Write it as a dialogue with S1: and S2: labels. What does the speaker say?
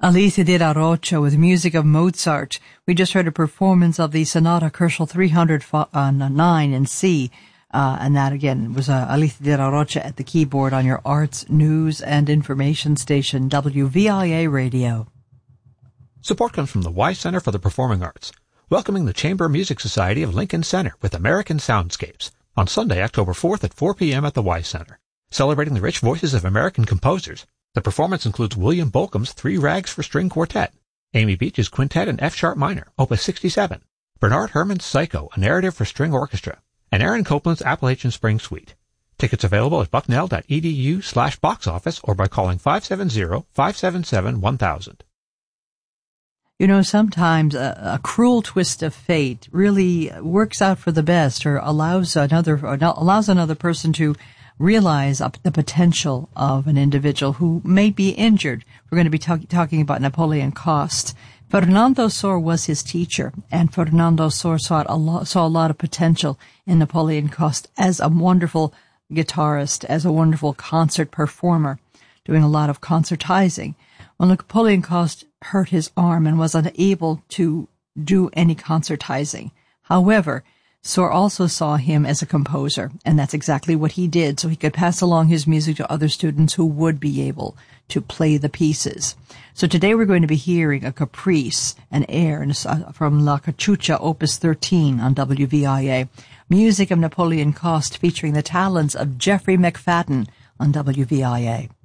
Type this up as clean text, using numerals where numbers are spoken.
S1: Alicia de la Rocha with music of Mozart. We just heard a performance of the Sonata Kochel 309 in C, and that again was Alicia de la Rocha at the keyboard on your arts, news, and information station, WVIA Radio.
S2: Support comes from the Y Center for the Performing Arts, welcoming the Chamber Music Society of Lincoln Center with American Soundscapes on Sunday, October 4th at 4 p.m. at the Y Center. Celebrating the rich voices of American composers, the performance includes William Bolcom's Three Rags for String Quartet, Amy Beach's Quintet in F-sharp minor, Opus 67, Bernard Herrmann's Psycho, a narrative for string orchestra, and Aaron Copland's Appalachian Spring Suite. Tickets available at bucknell.edu/box office or by calling 570-577-1000.
S1: You know, sometimes a cruel twist of fate really works out for the best, or allows another person to realize the potential of an individual who may be injured. We're going to be talking about Napoleon Coste. Fernando Sor was his teacher, and Fernando Sor saw a lot of potential in Napoleon Coste as a wonderful guitarist, as a wonderful concert performer, doing a lot of concertizing. Well, Napoleon Coste hurt his arm and was unable to do any concertizing. However, Sor also saw him as a composer, and that's exactly what he did, so he could pass along his music to other students who would be able to play the pieces. So today we're going to be hearing a caprice, an air from La Cachucha, Opus 13 on WVIA, music of Napoleon Coste featuring the talents of Jeffrey McFadden on WVIA.